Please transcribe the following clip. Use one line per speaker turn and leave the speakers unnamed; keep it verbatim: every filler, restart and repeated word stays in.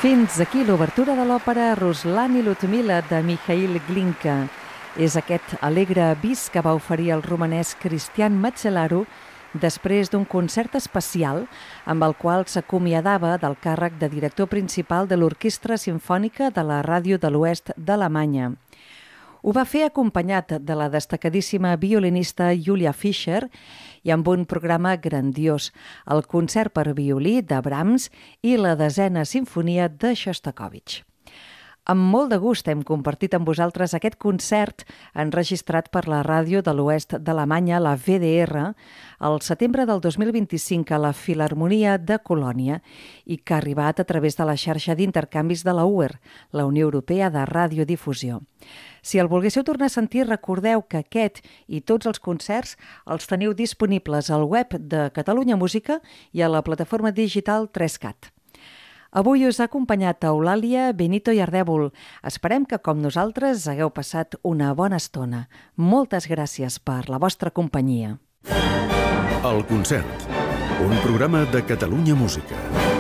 Fins aquí l'obertura de l'òpera Ruslan i Ludmila de Mikhail Glinka. És aquest alegre avís que va oferir el romanès Cristian Mazzelaro després d'un concert especial amb el qual s'acomiadava del càrrec de director principal de l'Orquestra Simfònica de la Ràdio de l'Oest d'Alemanya. Ho va fer acompanyat de la destacadíssima violinista Julia Fischer i amb un programa grandiós, el concert per violí de Brahms i la desena sinfonia de Shostakovich. Amb molt de gust hem compartit amb vosaltres aquest concert enregistrat per la Ràdio de l'Oest d'Alemanya, la V D R, al setembre del dos mil vint-i-cinc a la Filharmonia de Colònia i que ha arribat a través de la xarxa d'intercanvis de la U E R, la Unió Europea de Radiodifusió. Si el volguéssiu tornar a sentir, recordeu que aquest i tots els concerts els teniu disponibles al web de Catalunya Música i a la plataforma digital tres cat. Avui us ha acompanyat Eulàlia, Benito i Ardèvol. Esperem que, com nosaltres, hagueu passat una bona estona. Moltes gràcies per la vostra companyia.
El concert, un programa de Catalunya Música.